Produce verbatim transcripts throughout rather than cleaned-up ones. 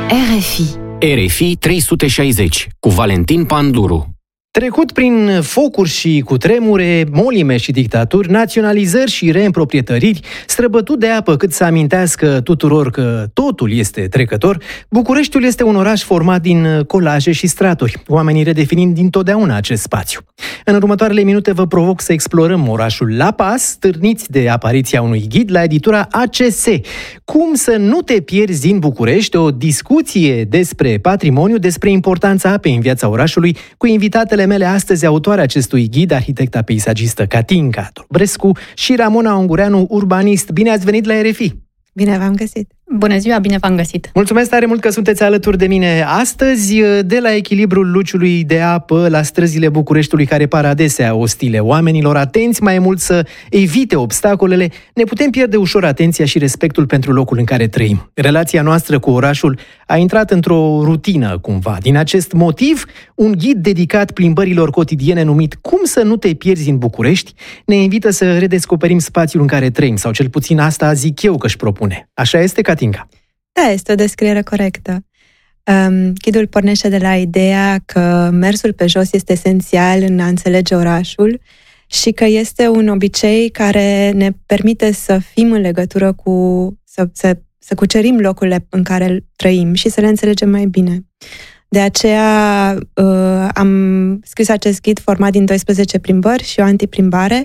R F I. R F I trei sute șaizeci cu Valentin Panduru. Trecut prin focuri și cutremure, molime și dictaturi, naționalizări și reîmproprietăriri, străbătut de apă cât să amintească tuturor că totul este trecător, Bucureștiul este un oraș format din colaje și straturi, oamenii redefinind dintotdeauna acest spațiu. În următoarele minute vă provoc să explorăm orașul la pas, stârniți de apariția unui ghid la editura A C S. Cum să nu te pierzi din București, o discuție despre patrimoniu, despre importanța apei în viața orașului, cu invitatele mele astăzi, autoarea acestui ghid, arhitecta peisagistă Katinka Dobrescu și Ramona Ungureanu, urbanist. Bine ați venit la R F I! Bine v-am găsit! Bună ziua, bine v-am găsit! Mulțumesc tare mult că sunteți alături de mine astăzi. De la echilibrul luciului de apă la străzile Bucureștiului care par adesea ostile oamenilor, atenți mai mult să evite obstacolele, ne putem pierde ușor atenția și respectul pentru locul în care trăim. Relația noastră cu orașul a intrat într-o rutină cumva. Din acest motiv, un ghid dedicat plimbărilor cotidiene numit Cum să nu te pierzi în București ne invită să redescoperim spațiul în care trăim, sau cel puțin asta zic eu că își propune. Așa este, Katinka? Da, este o descriere corectă. Um, ghidul pornește de la ideea că mersul pe jos este esențial în a înțelege orașul și că este un obicei care ne permite să fim în legătură cu, să, să, să cucerim locurile în care trăim și să le înțelegem mai bine. De aceea uh, am scris acest ghid format din doisprezece plimbări și o antiplimbare,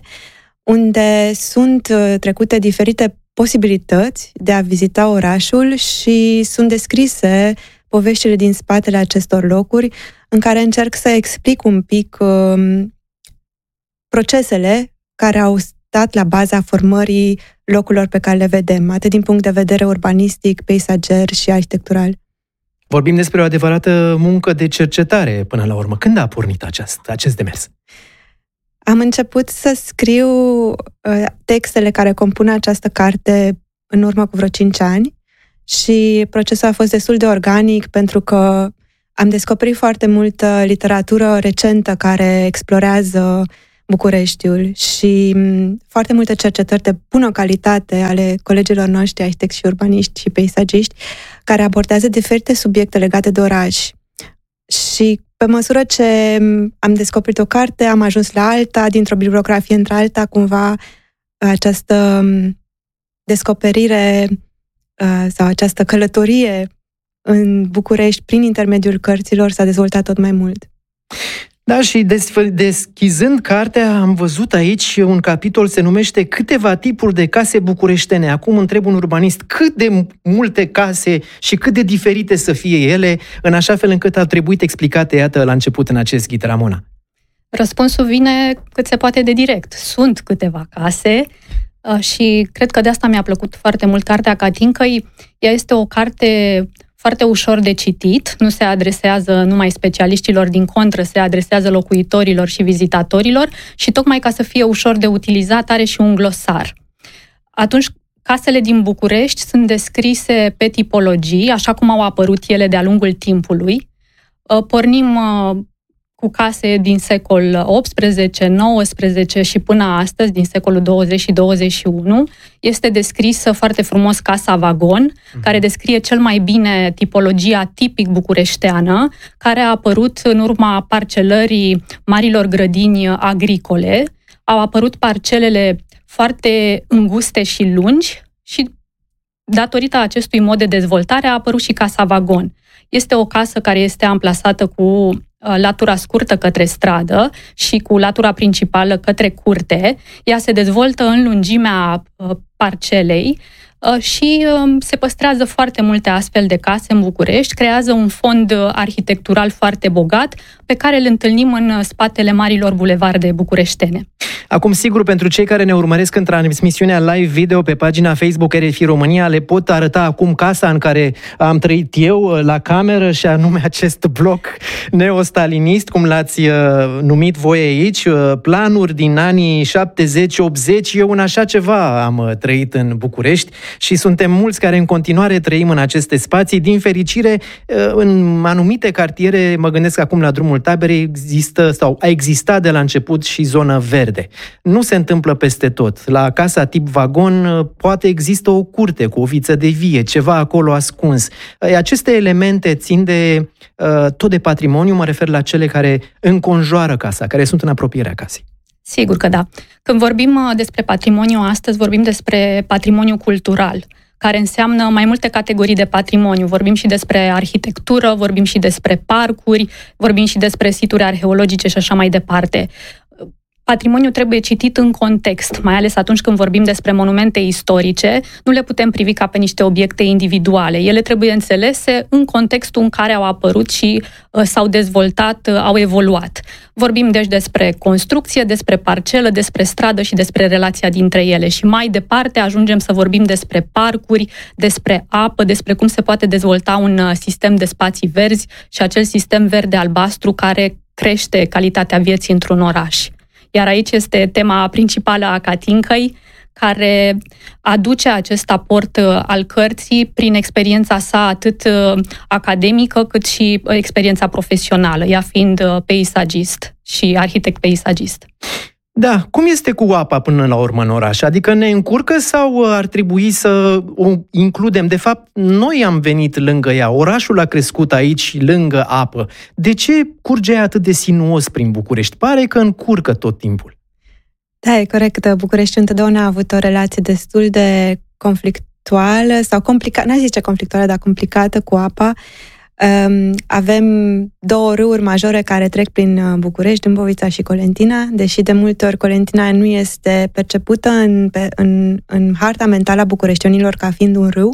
unde sunt uh, trecute diferite posibilități de a vizita orașul și sunt descrise poveștile din spatele acestor locuri, în care încerc să explic un pic um, procesele care au stat la baza formării locurilor pe care le vedem, atât din punct de vedere urbanistic, peisager și arhitectural. Vorbim despre o adevărată muncă de cercetare până la urmă. Când a pornit acest, acest demers? Am început să scriu uh, textele care compun această carte în urmă cu vreo cinci ani și procesul a fost destul de organic pentru că am descoperit foarte multă literatură recentă care explorează Bucureștiul și um, foarte multe cercetări de bună calitate ale colegilor noștri, arhitecți și urbaniști și peisagiști, care abordează diferite subiecte legate de oraș. Și pe măsură ce am descoperit o carte, am ajuns la alta, dintr-o bibliografie într-alta, cumva această descoperire sau această călătorie în București prin intermediul cărților s-a dezvoltat tot mai mult. Da, și deschizând cartea, am văzut aici un capitol, se numește Câteva tipuri de case bucureștene. Acum întreb un urbanist, cât de multe case și cât de diferite să fie ele, în așa fel încât au trebuit explicate, iată, la început în acest ghid, Ramona? Răspunsul vine cât se poate de direct. Sunt câteva case și cred că de asta mi-a plăcut foarte mult cartea Katinkei. Ea este o carte foarte ușor de citit, nu se adresează numai specialiștilor, din contră, se adresează locuitorilor și vizitatorilor și tocmai ca să fie ușor de utilizat are și un glosar. Atunci, casele din București sunt descrise pe tipologii, așa cum au apărut ele de-a lungul timpului. Pornim cu case din secol optsprezece, nouăsprezece și până astăzi, din secolul douăzeci și douăzeci și unu, este descrisă foarte frumos casa vagon, mm-hmm. care descrie cel mai bine tipologia tipic bucureșteană, care a apărut în urma parcelării marilor grădini agricole. Au apărut parcelele foarte înguste și lungi și datorită acestui mod de dezvoltare a apărut și casa vagon. Este o casă care este amplasată cu latura scurtă către stradă și cu latura principală către curte. Ea se dezvoltă în lungimea parcelei și se păstrează foarte multe astfel de case în București, creează un fond arhitectural foarte bogat pe care îl întâlnim în spatele marilor bulevarde bucureștene. Acum, sigur, pentru cei care ne urmăresc în transmisiunea live video pe pagina Facebook R F I România, le pot arăta acum casa în care am trăit eu la cameră, și anume acest bloc neostalinist, cum l-ați uh, numit voi aici, uh, planuri din anii șaptezeci optzeci. Eu în așa ceva am uh, trăit în București. și suntem mulți care în continuare trăim în aceste spații. Din fericire, în anumite cartiere, mă gândesc acum la Drumul Taberei, există sau a existat de la început și zonă verde. Nu se întâmplă peste tot. La casa tip vagon poate există o curte cu o viță de vie, ceva acolo ascuns. Aceste elemente țin de tot de patrimoniu, mă refer la cele care înconjoară casa, care sunt în apropierea casei. Sigur că da. Când vorbim despre patrimoniu astăzi, vorbim despre patrimoniu cultural, care înseamnă mai multe categorii de patrimoniu. Vorbim și despre arhitectură, vorbim și despre parcuri, vorbim și despre situri arheologice și așa mai departe. Patrimoniul trebuie citit în context, mai ales atunci când vorbim despre monumente istorice, nu le putem privi ca pe niște obiecte individuale. Ele trebuie înțelese în contextul în care au apărut și uh, s-au dezvoltat, uh, au evoluat. Vorbim deci despre construcție, despre parcelă, despre stradă și despre relația dintre ele. Și mai departe ajungem să vorbim despre parcuri, despre apă, despre cum se poate dezvolta un uh, sistem de spații verzi și acel sistem verde-albastru care crește calitatea vieții într-un oraș. Iar aici este tema principală a Catincăi, care aduce acest aport al cărții prin experiența sa atât academică cât și experiența profesională, ea fiind peisagist și arhitect peisagist. Da, cum este cu apa până la urmă în oraș? Adică ne încurcă sau ar trebui să o includem? De fapt, noi am venit lângă ea, orașul a crescut aici lângă apă. De ce curge atât de sinuos prin București? Pare că încurcă tot timpul. Da, e corect. București întotdeauna a avut o relație destul de conflictuală sau complicată, n-aș zice conflictuală, dar complicată cu apa. Avem două râuri majore care trec prin București, Dâmbovița și Colentina, deși de multe ori Colentina nu este percepută în, în, în harta mentală a bucureștenilor ca fiind un râu.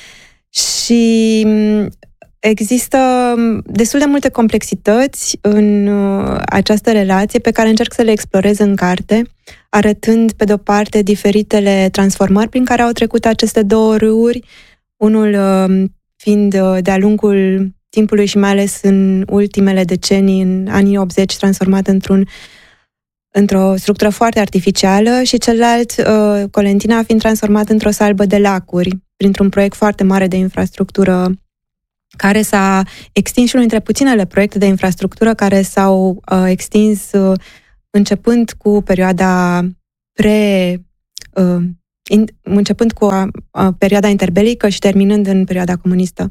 Și există destul de multe complexități în această relație pe care încerc să le explorez în carte, arătând pe de-o parte diferitele transformări prin care au trecut aceste două râuri, unul fiind de-a lungul timpului și mai ales în ultimele decenii, în anii optzeci, transformat într-un, într-o structură foarte artificială și celălalt, Colentina, fiind transformat într-o salbă de lacuri, printr-un proiect foarte mare de infrastructură care s-a extins și unul dintre puținele proiecte de infrastructură care s-au uh, extins uh, începând cu perioada pre... Uh, in, începând cu uh, perioada interbelică și terminând în perioada comunistă.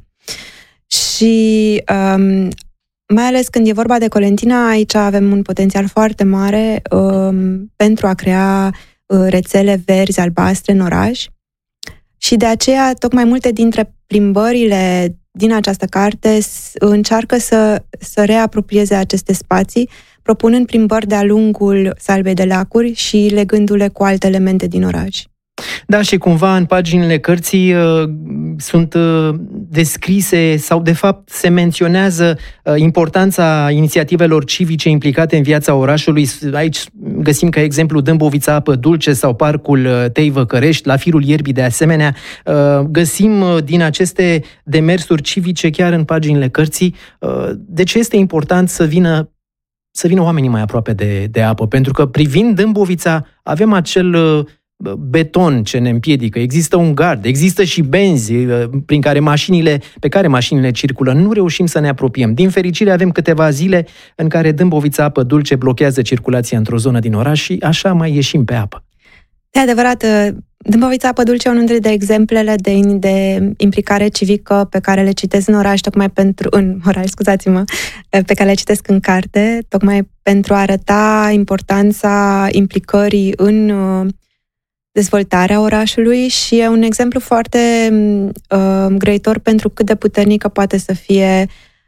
Și um, mai ales când e vorba de Colentina, aici avem un potențial foarte mare um, pentru a crea uh, rețele verzi, albastre în oraș. Și de aceea, tocmai multe dintre plimbările din această carte încearcă să, să reapropieze aceste spații, propunând plimbări de-a lungul salbei de lacuri și legându-le cu alte elemente din oraș. Da, și cumva în paginile cărții uh, sunt uh, descrise sau de fapt se menționează uh, importanța inițiativelor civice implicate în viața orașului. Aici găsim ca exemplu Dâmbovița Apă Dulce sau Parcul uh, Tei Văcărești, la Firul Ierbii de asemenea. Uh, găsim uh, din aceste demersuri civice chiar în paginile cărții. Uh, de ce este important să vină să vină oamenii mai aproape de, de apă? Pentru că privind Dâmbovița avem acel uh, beton ce ne împiedică, există un gard, există și benzi prin care mașinile, pe care mașinile circulă. Nu reușim să ne apropiem. Din fericire avem câteva zile în care Dâmbovița Apă Dulce blochează circulația într-o zonă din oraș și așa mai ieșim pe apă. De adevărat, Dâmbovița Apă Dulce e unul dintre exemplele de, de implicare civică pe care le citesc în oraș, tocmai pentru, în oraș, scuzați-mă, pe care le citesc în carte, tocmai pentru a arăta importanța implicării în dezvoltarea orașului și e un exemplu foarte uh, grăitor pentru cât de puternică poate să fie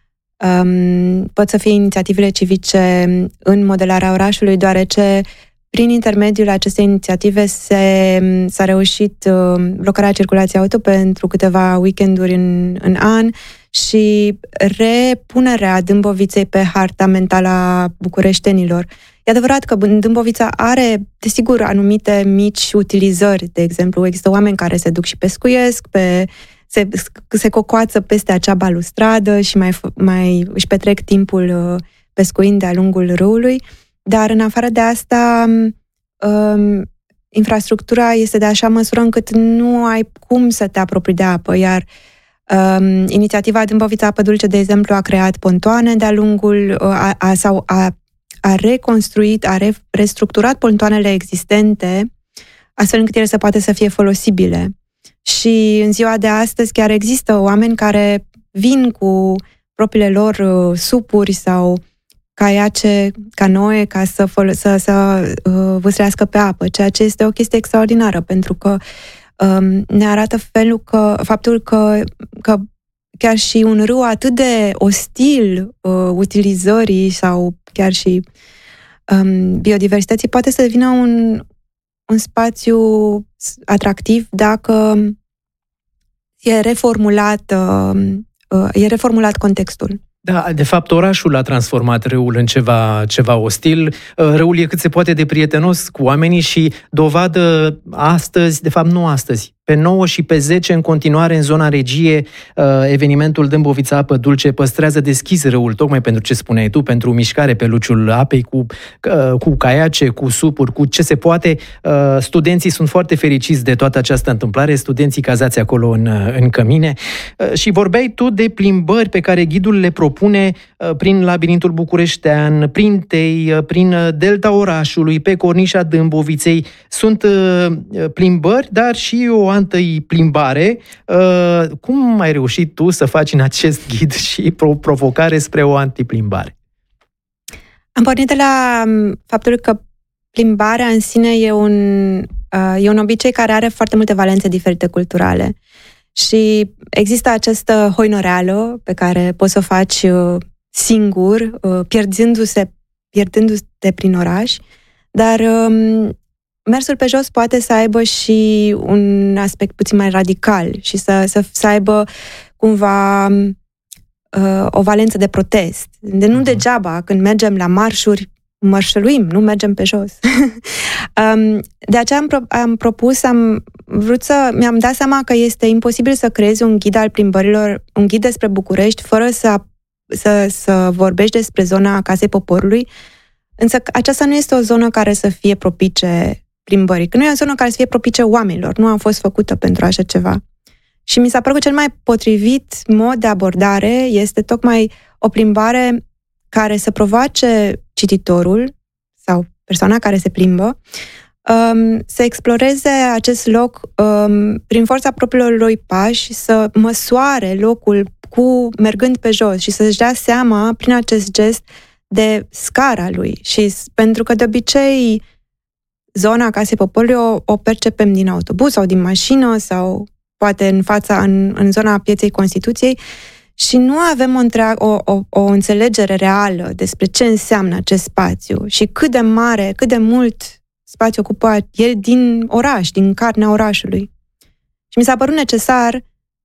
um, pot să fie inițiativele civice în modelarea orașului, deoarece prin intermediul acestei inițiative se, s-a reușit uh, blocarea circulației auto pentru câteva weekenduri în, în an și repunerea Dâmboviței pe harta mentală a bucureștenilor. E adevărat că Dâmbovița are, desigur, anumite mici utilizări. De exemplu, există oameni care se duc și pescuiesc, pe, se, se cocoață peste acea balustradă și mai, mai își petrec timpul pescuind de-a lungul râului. Dar, în afară de asta, infrastructura este de așa măsură încât nu ai cum să te apropii de apă, iar um, inițiativa Dâmbovița Apă Dulce, de exemplu, a creat pontoane de-a lungul, a, a, sau a, a reconstruit, a re, restructurat pontoanele existente, astfel încât ele să poate să fie folosibile. Și în ziua de astăzi chiar există oameni care vin cu propriile lor uh, supuri sau caiace, canoe, ca să, fol- să, să uh, vâslească pe apă, ceea ce este o chestie extraordinară, pentru că um, ne arată felul că, faptul că, că chiar și un râu atât de ostil uh, utilizării sau chiar și um, biodiversității poate să devină un, un spațiu atractiv dacă e reformulat, uh, uh, e reformulat contextul. Da, de fapt, orașul a transformat râul în ceva, ceva ostil. Râul e cât se poate de prietenos cu oamenii și dovadă astăzi, de fapt nu astăzi, pe nouă și pe zece în continuare în zona Regie, evenimentul Dâmbovița Apă Dulce păstrează deschis râul, tocmai pentru ce spuneai tu, pentru mișcare pe luciul apei, cu, cu caiace, cu supuri, cu ce se poate. Studenții sunt foarte fericiți de toată această întâmplare, studenții cazați acolo în, în cămine. Și vorbeai tu de plimbări pe care ghidul le propune prin labirintul bucureștean, prin Tei, prin delta orașului, pe cornișa Dâmboviței. Sunt plimbări, dar și o întâi plimbare. Cum ai reușit tu să faci în acest ghid și provocare spre o antiplimbare? Am pornit de la faptul că plimbarea în sine e un, e un obicei care are foarte multe valențe diferite culturale. Și există această hoinoreală pe care poți să o faci singur, pierdându-se, pierdându-te prin oraș, dar mersul pe jos poate să aibă și un aspect puțin mai radical și să, să, să aibă cumva uh, o valență de protest. De nu degeaba, când mergem la marșuri, mărșăluim, nu mergem pe jos. um, de aceea am, pro, am propus, am vrut să, mi-am dat seama că este imposibil să creezi un ghid al plimbărilor, un ghid despre București, fără să, să, să vorbești despre zona Casei Poporului, însă aceasta nu este o zonă care să fie propice plimbării, că nu e o zonă care să fie propice oamenilor, nu a fost făcută pentru așa ceva. Și mi s-a părut că cel mai potrivit mod de abordare este tocmai o plimbare care să provoace cititorul sau persoana care se plimbă um, să exploreze acest loc um, prin forța propriilor lui pași, să măsoare locul cu mergând pe jos și să-și dea seama prin acest gest de scara lui. Și pentru că de obicei zona Casei Poporului o, o percepem din autobuz sau din mașină sau poate în fața, în, în zona Pieței Constituției și nu avem o, întreag, o, o, o înțelegere reală despre ce înseamnă acest spațiu și cât de mare, cât de mult spațiu ocupă el din oraș, din carnea orașului. Și mi s-a părut necesar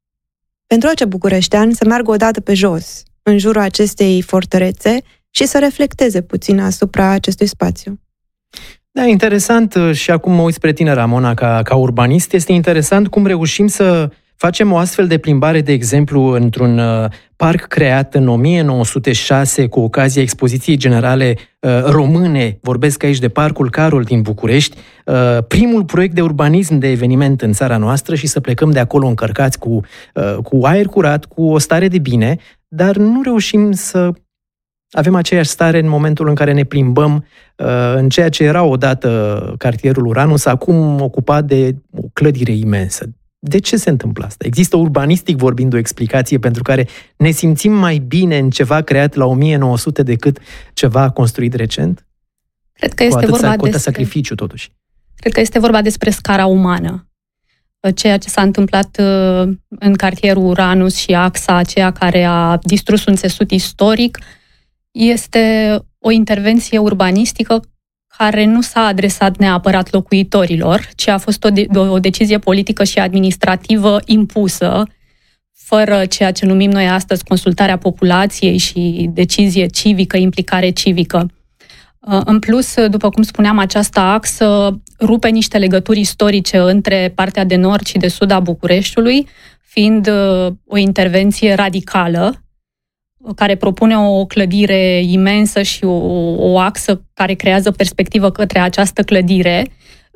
pentru orice bucureștean să meargă odată pe jos, în jurul acestei fortărețe și să reflecteze puțin asupra acestui spațiu. Da, interesant și acum mă uit spre tine, Ramona, ca, ca urbanist. Este interesant cum reușim să facem o astfel de plimbare, de exemplu, într-un uh, parc creat în o mie nouă sute șase cu ocazia Expoziției Generale uh, Române. Vorbesc aici de Parcul Carol din București, uh, primul proiect de urbanism de eveniment în țara noastră și să plecăm de acolo încărcați cu, uh, cu aer curat, cu o stare de bine, dar nu reușim să avem aceeași stare în momentul în care ne plimbăm uh, în ceea ce era odată cartierul Uranus, acum ocupat de o clădire imensă. De ce se întâmplă asta? Există urbanistic vorbind o explicație pentru care ne simțim mai bine în ceva creat la o mie nouă sute decât ceva construit recent? Cred că este cu vorba despre sacrificiu, totuși. Cred că este vorba despre scara umană. Ceea ce s-a întâmplat în cartierul Uranus și axa aceea care a distrus un țesut istoric este o intervenție urbanistică care nu s-a adresat neapărat locuitorilor, ci a fost o, de- o decizie politică și administrativă impusă, fără ceea ce numim noi astăzi consultarea populației și decizie civică, implicare civică. În plus, după cum spuneam, această axă rupe niște legături istorice între partea de nord și de sud a Bucureștiului, fiind o intervenție radicală, care propune o clădire imensă și o, o axă care creează perspectivă către această clădire,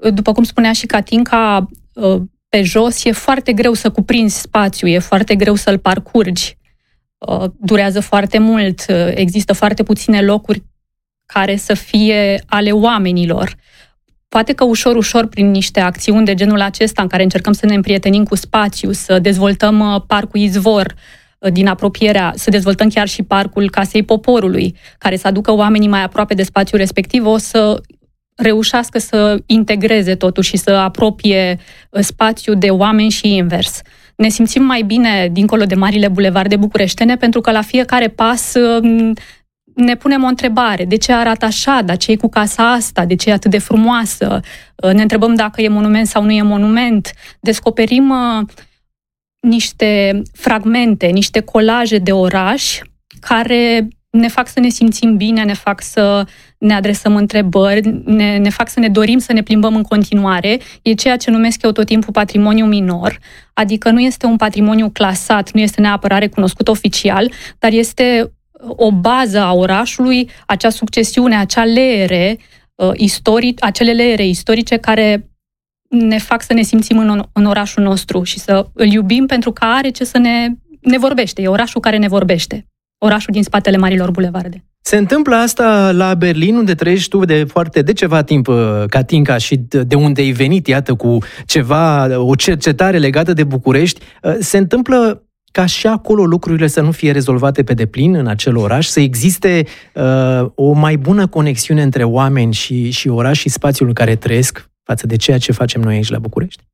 după cum spunea și Katinka, pe jos e foarte greu să cuprinzi spațiu, e foarte greu să-l parcurgi. Durează foarte mult, există foarte puține locuri care să fie ale oamenilor. Poate că ușor, ușor, prin niște acțiuni de genul acesta, în care încercăm să ne împrietenim cu spațiu, să dezvoltăm parcul Izvor din apropierea, să dezvoltăm chiar și parcul Casei Poporului, care să aducă oamenii mai aproape de spațiul respectiv, o să reușească să integreze totul și să apropie spațiul de oameni și invers. Ne simțim mai bine dincolo de marile bulevarde bucureștene, pentru că la fiecare pas ne punem o întrebare. De ce arată așa? Dar ce e cu casa asta? De ce e atât de frumoasă? Ne întrebăm dacă e monument sau nu e monument. Descoperim uh, niște fragmente, niște colaje de oraș care ne fac să ne simțim bine, ne fac să ne adresăm întrebări, ne, ne fac să ne dorim să ne plimbăm în continuare. E ceea ce numesc eu tot timpul patrimoniu minor, adică nu este un patrimoniu clasat, nu este neapărat recunoscut oficial, dar este o bază a orașului, acea succesiune, acea leere uh, istoric, acele leere istorice care ne fac să ne simțim în, în orașul nostru și să îl iubim pentru că are ce să ne, ne vorbește. E orașul care ne vorbește. Orașul din spatele marilor bulevarde. Se întâmplă asta la Berlin, unde trăiești tu de foarte de ceva timp, Katinka, și de unde ai venit, iată, cu ceva, o cercetare legată de București. Se întâmplă ca și acolo lucrurile să nu fie rezolvate pe deplin în acel oraș, să existe uh, o mai bună conexiune între oameni și, și oraș și spațiul în care trăiesc față de ceea ce facem noi aici la București?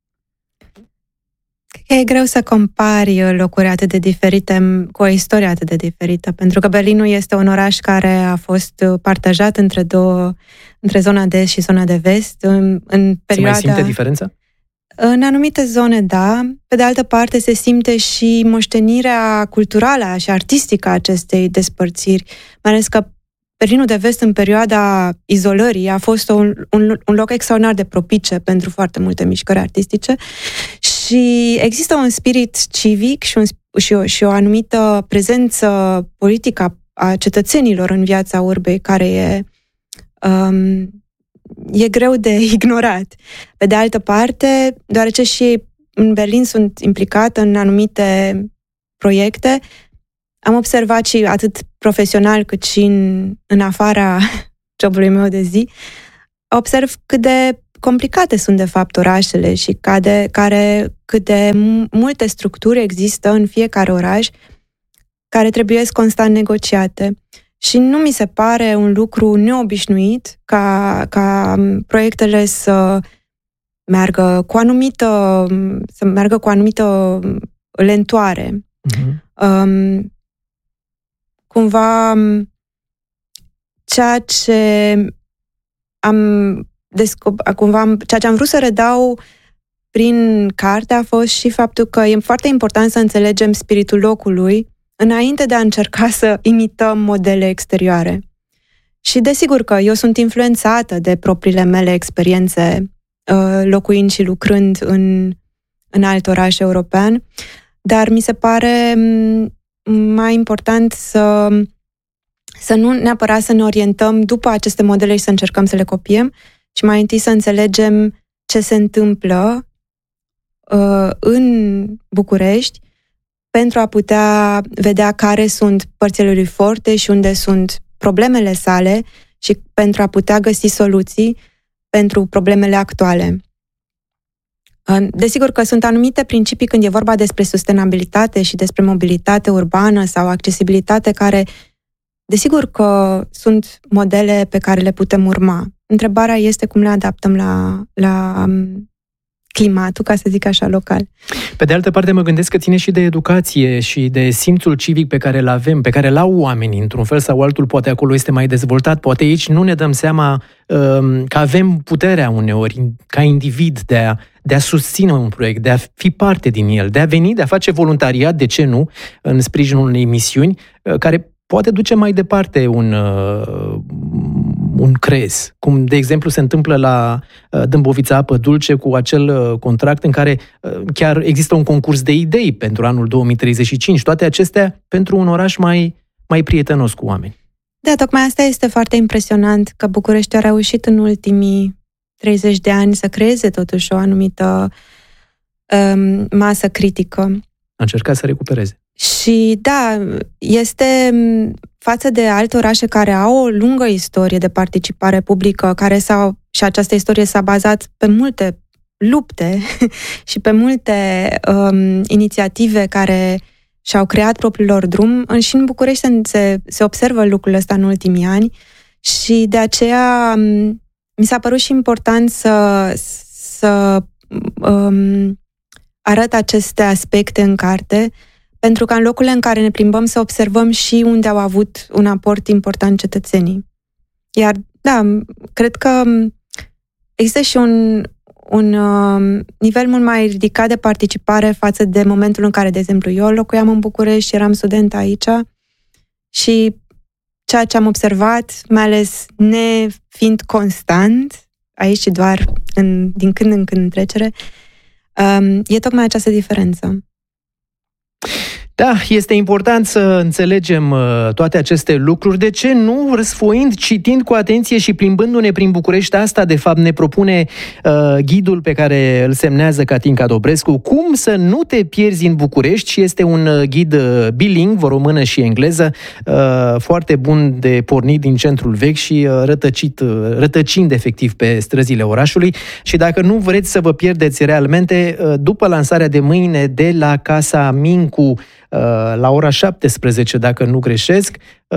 Cred că e greu să compari locuri atât de diferite cu o istorie atât de diferită, pentru că Berlinul este un oraș care a fost partajat între două, între zona de est și zona de vest. În, în perioada... Se mai simte diferența? În anumite zone, da. Pe de altă parte, se simte și moștenirea culturală și artistică a acestei despărțiri, mai ales că Berlinul de Vest, în perioada izolării, a fost un, un, un loc extraordinar de propice pentru foarte multe mișcări artistice și există un spirit civic și, un, și, o, și o anumită prezență politică a cetățenilor în viața urbei care e... Um, e greu de ignorat. Pe de altă parte, deoarece și în Berlin sunt implicată în anumite proiecte, am observat și atât profesional cât și în, în afara jobului meu de zi, observ cât de complicate sunt de fapt orașele și care, care, cât de multe structuri există în fiecare oraș care trebuie constant negociate. Și nu mi se pare un lucru neobișnuit ca, ca proiectele să meargă cu anumită, să meargă cu anumită lentoare. Uh-huh. Um, cumva ceea ce am descoperit, cumva ceea ce am vrut să redau prin carte a fost și faptul că e foarte important să înțelegem spiritul locului înainte de a încerca să imităm modele exterioare. Și desigur că eu sunt influențată de propriile mele experiențe locuind și lucrând în, în alt oraș european, dar mi se pare mai important să, să nu neapărat să ne orientăm după aceste modele și să încercăm să le copiem, ci mai întâi să înțelegem ce se întâmplă uh, în București pentru a putea vedea care sunt părțile lui forte și unde sunt problemele sale și pentru a putea găsi soluții pentru problemele actuale. Desigur că sunt anumite principii când e vorba despre sustenabilitate și despre mobilitate urbană sau accesibilitate care, desigur că sunt modele pe care le putem urma. Întrebarea este cum le adaptăm la, la climatul, ca să zic așa, local. Pe de altă parte, mă gândesc că ține și de educație și de simțul civic pe care îl avem, pe care îl au oamenii, într-un fel sau altul, poate acolo este mai dezvoltat, poate aici nu ne dăm seama um, că avem puterea uneori, ca individ, de a, de a susține un proiect, de a fi parte din el, de a veni, de a face voluntariat, de ce nu, în sprijinul unei misiuni, uh, care poate duce mai departe un... Uh, un crez, cum de exemplu se întâmplă la uh, Dâmbovița Apă Dulce cu acel uh, contract în care uh, chiar există un concurs de idei pentru anul două mii treizeci și cinci, toate acestea pentru un oraș mai, mai prietenos cu oameni. Da, tocmai asta este foarte impresionant, că București a reușit în ultimii treizeci de ani să creeze totuși o anumită um, masă critică. A încercat să recupereze. Și da, este față de alte orașe care au o lungă istorie de participare publică, care s-au, și această istorie s-a bazat pe multe lupte și pe multe um, inițiative care și-au creat propriul lor drum. Și în București se, se observă lucrul ăsta în ultimii ani și de aceea um, mi s-a părut și important să, să um, arăt aceste aspecte în carte, pentru că în locurile în care ne plimbăm să observăm și unde au avut un aport important cetățenii. Iar, da, cred că există și un, un uh, nivel mult mai ridicat de participare față de momentul în care, de exemplu, eu locuiam în București și eram student aici și ceea ce am observat, mai ales nefiind constant, aici și doar în, din când în când în trecere, um, e tocmai această diferență. Da, este important să înțelegem uh, toate aceste lucruri. De ce nu, răsfoind, citind cu atenție și plimbându-ne prin București? Asta, de fapt, ne propune uh, ghidul pe care îl semnează Catinca Dobrescu. Cum să nu te pierzi în București? Și este un uh, ghid uh, bilingv, română și engleză, uh, foarte bun de pornit din centrul vechi și uh, rătăcit, uh, rătăcind efectiv pe străzile orașului. Și dacă nu vreți să vă pierdeți realmente, uh, după lansarea de mâine de la Casa Mincu, la ora șaptesprezece, dacă nu greșesc,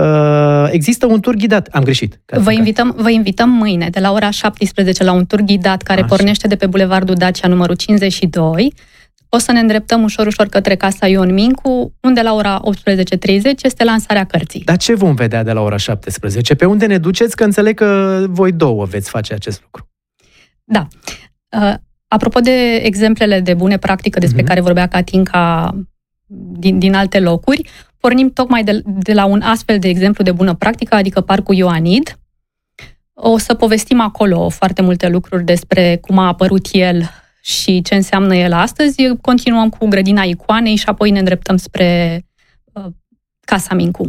există un tur ghidat. Am greșit. Vă invităm, vă invităm mâine, de la ora șaptesprezece, la un tur ghidat care Așa. pornește de pe Bulevardul Dacia numărul cincizeci și doi. O să ne îndreptăm ușor, ușor către Casa Ion Mincu, unde la ora optsprezece treizeci este lansarea cărții. Dar ce vom vedea de la ora șaptesprezece? Pe unde ne duceți? Că înțeleg că voi două veți face acest lucru. Da. Apropo de exemplele de bune practică despre uh-huh. care vorbea Catinca Din, din alte locuri, pornim tocmai de, de la un astfel de exemplu de bună practică, adică Parcul Ioanid. O să povestim acolo foarte multe lucruri despre cum a apărut el și ce înseamnă el astăzi. Continuăm cu Grădina Icoanei și apoi ne îndreptăm spre uh, Casa Mincu.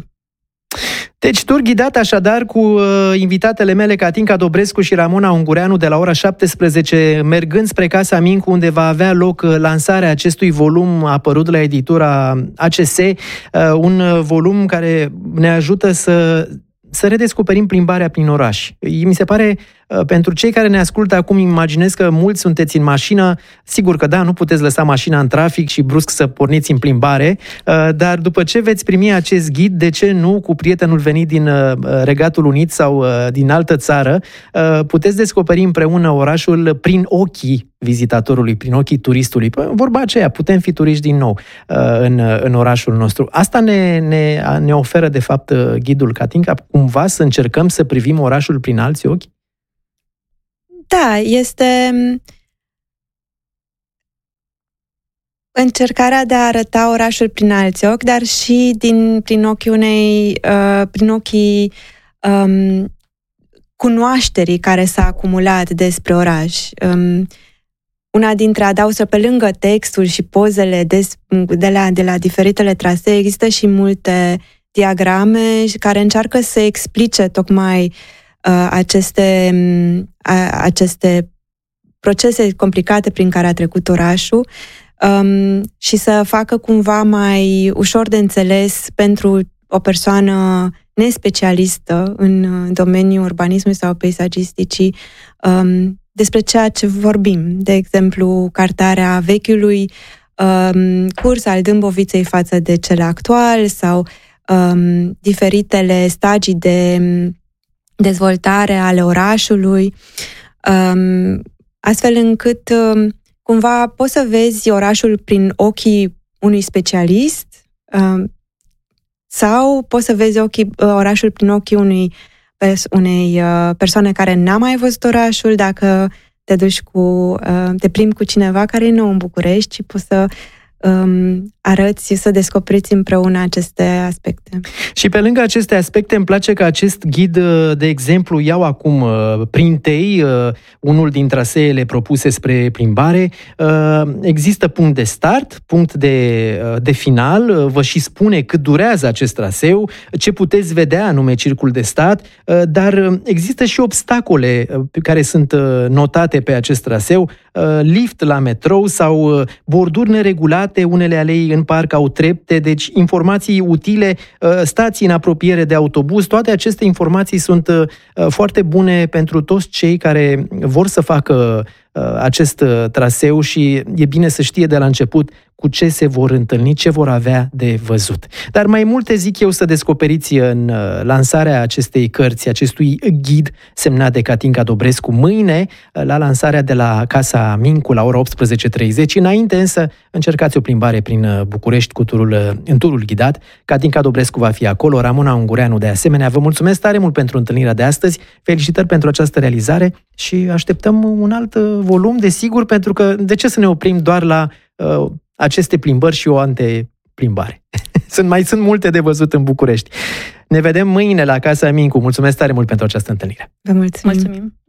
Deci, tur ghidat așadar cu uh, invitatele mele Catinca Dobrescu și Ramona Ungureanu de la ora șaptesprezece, mergând spre Casa Mincu, unde va avea loc lansarea acestui volum apărut la editura A C S, uh, un volum care ne ajută să să redescoperim plimbarea prin oraș. Mi se pare, pentru cei care ne ascultă acum, imaginez că mulți sunteți în mașină, sigur că da, nu puteți lăsa mașina în trafic și brusc să porniți în plimbare, dar după ce veți primi acest ghid, de ce nu, cu prietenul venit din Regatul Unit sau din altă țară, puteți descoperi împreună orașul prin ochii vizitatorului, prin ochii turistului. Vorba aceea, putem fi turiști din nou în, în orașul nostru. Asta ne, ne, ne oferă, de fapt, ghidul Catinca, cumva să încercăm să privim orașul prin alți ochi? Da, este încercarea de a arăta orașul prin alți ochi, dar și din, prin ochii unei, uh, prin ochii um, cunoașterii care s-a acumulat despre oraș. Um, Una dintre adausuri, pe lângă textul și pozele de, de, la, de la diferitele trasee, există și multe diagrame care încearcă să explice tocmai uh, aceste, uh, aceste procese complicate prin care a trecut orașul um, și să facă cumva mai ușor de înțeles pentru o persoană nespecialistă în domeniul urbanismului sau peisagisticii um, despre ceea ce vorbim. De exemplu, cartarea vechiului um, curs al Dâmboviței față de cel actual sau um, diferitele stagii de dezvoltare ale orașului, um, astfel încât um, cumva poți să vezi orașul prin ochii unui specialist um, sau poți să vezi ochii, orașul prin ochii unui unei persoane care n-a mai văzut orașul, dacă te duci cu, te plimbi cu cineva care e nou în București și poți să um, arăți, să descoperiți împreună aceste aspecte. Și pe lângă aceste aspecte, îmi place că acest ghid, de exemplu, iau acum Printei, unul din traseele propuse spre plimbare. Există punct de start, punct de, de final, vă și spune cât durează acest traseu, ce puteți vedea, anume Circul de Stat, dar există și obstacole care sunt notate pe acest traseu, lift la metrou sau borduri neregulate, unele alei în parc au trepte, deci informații utile, stații în apropiere de autobuz, toate aceste informații sunt foarte bune pentru toți cei care vor să facă acest traseu și e bine să știe de la început cu ce se vor întâlni, ce vor avea de văzut. Dar mai multe, zic eu, să descoperiți în lansarea acestei cărți, acestui ghid semnat de Catinca Dobrescu mâine, la lansarea de la Casa Mincu la ora optsprezece treizeci. Înainte însă încercați o plimbare prin București cu turul, în turul ghidat. Catinca Dobrescu va fi acolo, Ramona Ungureanu de asemenea. Vă mulțumesc tare mult pentru întâlnirea de astăzi, felicitări pentru această realizare și așteptăm un alt volum, desigur, pentru că de ce să ne oprim doar la uh, aceste plimbări și o anteplimbare? sunt, mai sunt multe de văzut în București. Ne vedem mâine la Casa Mincu. Mulțumesc tare mult pentru această întâlnire. Vă mulțumim! Mulțumim.